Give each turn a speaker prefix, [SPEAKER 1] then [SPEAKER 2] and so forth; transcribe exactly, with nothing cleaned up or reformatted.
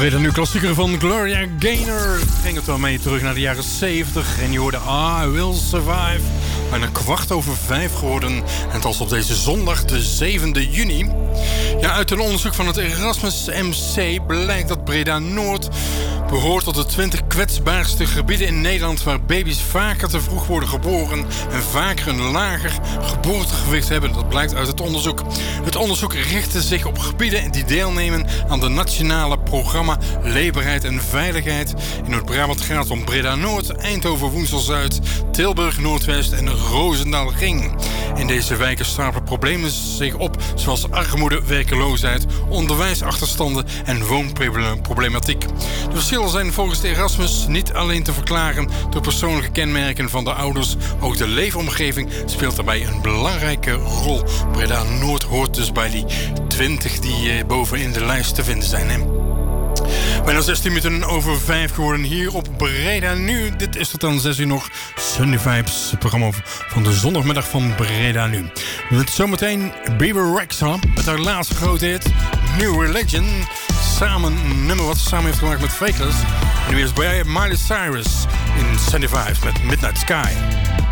[SPEAKER 1] Breda nu klassieker van Gloria Gaynor. Ging het wel mee terug naar de jaren zeventig. En je hoorde I Will Survive. Bijna kwart over vijf geworden. En het was op deze zondag de zevende juni. Ja, uit een onderzoek van het Erasmus M C blijkt dat Breda Noord behoort tot de twintig kwetsbaarste gebieden in Nederland waar baby's vaker te vroeg worden geboren en vaker een lager geboortegewicht hebben. Dat blijkt uit het onderzoek. Het onderzoek richtte zich op gebieden die deelnemen aan de nationale programma Leefbaarheid en Veiligheid. In Noord-Brabant gaat het om Breda Noord, Eindhoven, Woensel-Zuid, Tilburg, Noordwest en Roosendaal-Ring. In deze wijken stapelen problemen zich op, zoals armoede, werkeloosheid, onderwijsachterstanden en woonproblematiek. De verschillen zijn volgens de Erasmus niet alleen te verklaren door persoonlijke kenmerken van de ouders. Ook de leefomgeving speelt daarbij een belangrijke rol. Breda Noord hoort dus bij die twintig die bovenin de lijst te vinden zijn. Hè? Bijna zestien minuten over vijf geworden hier op Breda Nu. Dit is tot aan zes uur nog Sunday Vibes, het programma van de zondagmiddag van Breda Nu. Met zometeen Bebe Rexha met haar laatste grote hit, New Religion. Samen een nummer wat ze samen heeft gemaakt met Fakeless. En nu is bij Miley Cyrus in Sunday Vibes met Midnight Sky.